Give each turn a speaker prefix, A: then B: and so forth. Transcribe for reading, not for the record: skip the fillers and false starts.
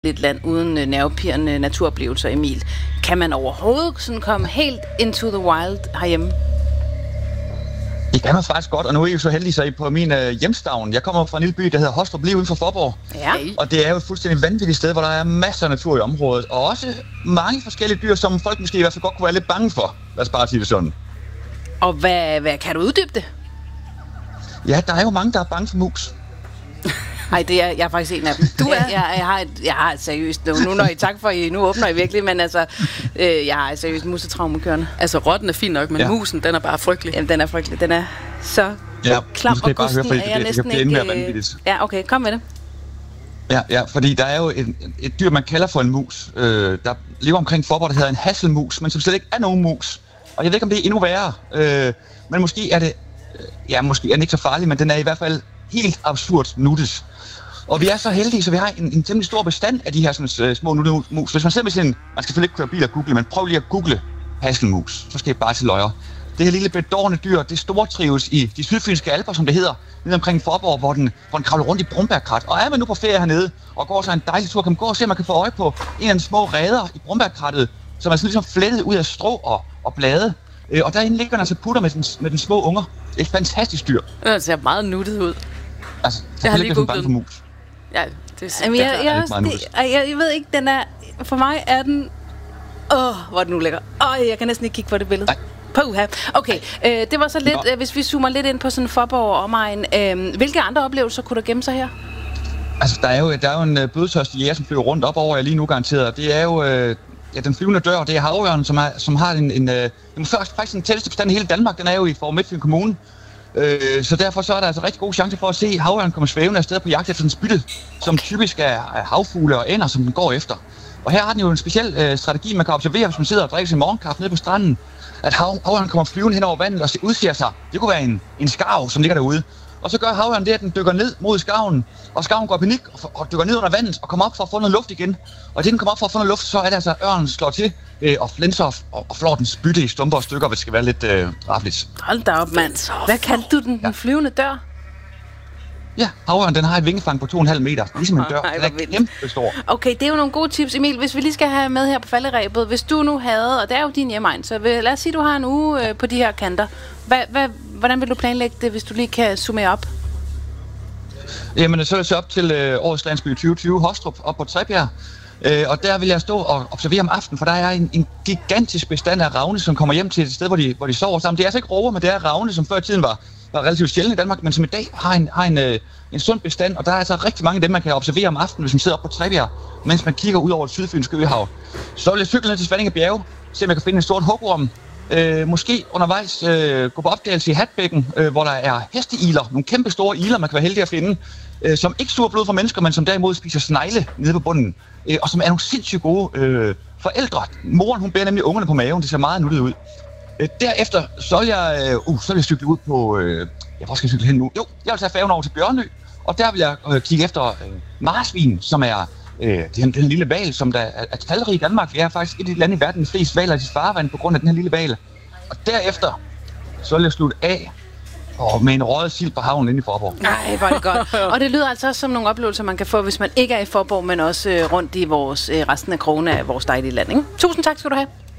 A: et land uden nervepirrende naturoplevelser, Emil. Kan man overhovedet sådan komme helt into the wild herhjemme?
B: Det kan man faktisk godt, og nu er I jo så heldig, så I på min hjemstavn. Jeg kommer fra en lille by, der hedder Hostrup, lige uden for Faaborg.
A: Ja.
B: Og det er jo et fuldstændig vanvittigt sted, hvor der er masser af natur i området. Og også mange forskellige dyr, som folk måske i hvert fald godt kunne være lidt bange for. Lad os bare sige det sådan.
A: Og hvad kan du uddybe det?
B: Ja, der er jo mange, der er bange for mus.
A: Nej, jeg er faktisk en af dem.
C: Du er?
A: Jeg har et seriøst nu når I tak for, I nu åbner I virkelig, men altså, jeg har et seriøst musetraume kørende.
C: Altså, rotten er fin nok, men musen, den er bare frygtelig.
A: Jamen, den er frygtelig. Den er så klam og gusten, at jeg næsten ikke... Ja, okay, kom med det.
B: Ja, fordi der er jo et dyr, man kalder for en mus, der lever omkring Faaborg, der hedder en hasselmus, men som slet ikke er nogen mus. Og jeg ved ikke, om det er endnu værre, men måske er det... måske er den ikke så farlig, men den er i hvert fald helt absurd nuttet. Og vi er så heldige, så vi har en temmelig stor bestand af de her sådan, små nuttemus. Hvis man sidder med sådan, man skal selvfølgelig ikke køre bil og google, men prøv lige at google hasselmus, så skal I bare til løjer. Det her lille bedårende dyr, det stortrives i de sydfynske alper, som det hedder, nede omkring Faaborg, hvor den kravler rundt i brumbærkrat. Og er man nu på ferie hernede, og går så en dejlig tur, kan man gå og se, om man kan få øje på en af de små reder i brumbærkrattet, som er sådan ligesom flettet ud af strå og blade. Og derinde ligger den altså putter med den små unger. Det er et fantastisk dyr.
C: Det ser meget nuttet ud.
B: Altså,
C: jeg har lige googlet den.
B: Mus.
C: Ja, det er
A: jeg ved ikke, den er... For mig er den... hvor er den nu lækker. Jeg kan næsten ikke kigge på det billede. Puha. Okay, det var så lidt... Hvis vi zoomer lidt ind på sådan Faaborg og omegn. Hvilke andre oplevelser kunne der gemme sig her?
B: Altså, der er jo en blodtørstig jæger, som flyver rundt op over jer lige nu garanteret. Det er jo... den flyvende dør, det er havørnen, som har faktisk den tætteste bestand i hele Danmark. Den er jo i Faaborg Midtfyn Kommune. Så derfor så er der altså rigtig gode chancer for at se havørnen komme svævende afsted på jagt efter den spytte, som typisk er havfugle og ænder, som den går efter. Og her har den jo en speciel strategi, man kan observere, hvis man sidder og drikker sin morgenkaffe nede på stranden, at havørnen kommer flyvende hen over vandet og udser sig. Det kunne være en skarv, som ligger derude. Og så gør havørnen det, at den dykker ned mod skarven, og skarven går i panik og dykker ned under vandet og kommer op for at få noget luft igen. Og det den kommer op for at få noget luft, så er det altså, ørnen slår til og flænser og flår den spytte i stumper og stykker, hvis det skal være lidt rafligt.
A: Hold da op, mand. Hvad kaldte du den? Den flyvende dør?
B: Ja, havørnen, den har et vingefang på 2,5 meter. Ligesom en dør. Den er kæmpe stor.
A: Okay, det er jo nogle gode tips, Emil. Hvis vi lige skal have med her på falderebet. Hvis du nu havde, og det er jo din hjemegn, så lad os sige, du har en uge på de her kanter. Hvordan vil du planlægge det, hvis du lige kan summere op?
B: Jamen, så er det op til årets landsby 2020 Hostrup op på Trebjerg. Og der vil jeg stå og observere om aftenen, for der er en gigantisk bestand af ravne, som kommer hjem til et sted, hvor de sover sammen. Det er altså ikke råger, men det er ravne, som før i tiden var relativt sjældent i Danmark, men som i dag har en sund bestand. Og der er altså rigtig mange af dem, man kan observere om aftenen, hvis man sidder oppe på Trebjerg, mens man kigger ud over det sydfynske øhav. Så vil jeg cykle ned til Svanninge Bjerge, se om jeg kan finde en stort hugorm. Måske undervejs gå på opdagelse i Hatbækken, hvor der er hesteiler, nogle kæmpe store iler, man kan være heldig at finde, som ikke suger blod fra mennesker, men som derimod spiser snegle nede på bunden, og som er nogle sindssygt gode forældre. Moren, hun bærer nemlig ungerne på maven, det ser meget nuttet ud. Derefter, så vil jeg cykle ud på... hvor skal jeg cykle hen nu? Jo, jeg vil tage færgen over til Bjørnø, og der vil jeg kigge efter marsvin, som er den lille hval, som der er talrig i Danmark. Vi er faktisk et af de lande i verden med flest hvaler i sit farvand på grund af den her lille hval. Og derefter, så vil jeg slutte af med en røget sild på havnen inde i Faaborg.
A: Nej, hvor er det godt. Og det lyder altså også som nogle oplevelser, man kan få, hvis man ikke er i Faaborg, men også rundt i resten af krogene af vores dejlige land, ikke? Tusind tak skal du have.